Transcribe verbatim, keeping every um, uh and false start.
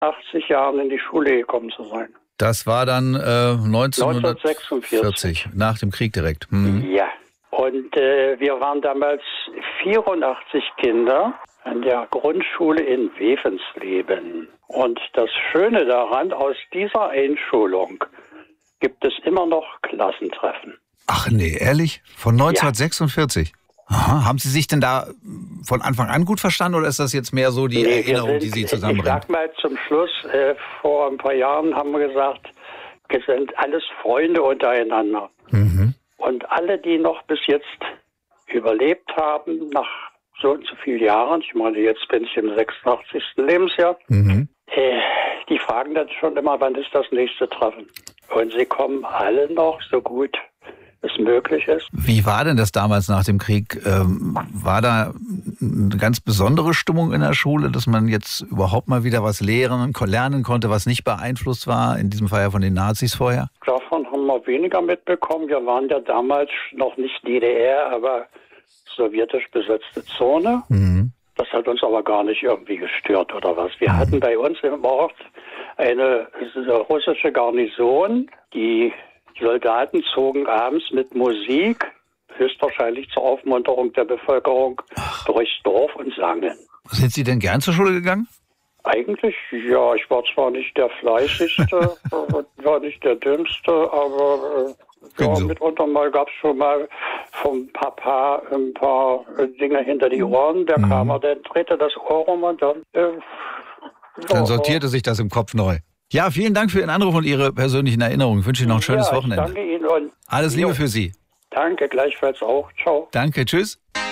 achtzig Jahren in die Schule gekommen zu sein. Das war dann äh, neunzehnhundertsechsundvierzig, neunzehnhundertsechsundvierzig. nach dem Krieg direkt. Mhm. Ja, und äh, wir waren damals vierundachtzig Kinder an der Grundschule in Wevensleben. Und das Schöne daran, aus dieser Einschulung gibt es immer noch Klassentreffen. Ach nee, ehrlich? Von neunzehnhundertsechsundvierzig? Ja. Aha. Haben Sie sich denn da von Anfang an gut verstanden oder ist das jetzt mehr so die nee, Erinnerung, sind, die Sie zusammenbringen? Ich sag mal zum Schluss, äh, vor ein paar Jahren haben wir gesagt, wir sind alles Freunde untereinander. Mhm. Und alle, die noch bis jetzt überlebt haben, nach so und so vielen Jahren, ich meine, jetzt bin ich im sechsundachtzigsten Lebensjahr, mhm. äh, die fragen dann schon immer, wann ist das nächste Treffen? Und sie kommen alle noch so gut es möglich ist. Wie war denn das damals nach dem Krieg? Ähm, war da eine ganz besondere Stimmung in der Schule, dass man jetzt überhaupt mal wieder was lehren, lernen konnte, was nicht beeinflusst war, in diesem Fall ja von den Nazis vorher? Davon haben wir weniger mitbekommen. Wir waren ja damals noch nicht D D R, aber sowjetisch besetzte Zone. Mhm. Das hat uns aber gar nicht irgendwie gestört oder was. Wir mhm. hatten bei uns im Ort eine russische Garnison, die Soldaten zogen abends mit Musik, höchstwahrscheinlich zur Aufmunterung der Bevölkerung, Ach. durchs Dorf und sangen. Sind Sie denn gern zur Schule gegangen? Eigentlich, ja. Ich war zwar nicht der Fleißigste, war nicht der Dümmste, aber äh, ja, so. mitunter mal gab es schon mal vom Papa ein paar äh, Dinge hinter die Ohren. Der mhm. kam, dann drehte das Ohr um und dann... Äh, dann sortierte sich das im Kopf neu. Ja, vielen Dank für Ihren Anruf und Ihre persönlichen Erinnerungen. Ich wünsche Ihnen noch ein schönes ja, Wochenende. Danke Ihnen und alles Liebe jo. für Sie. Danke, gleichfalls auch. Ciao. Danke, tschüss.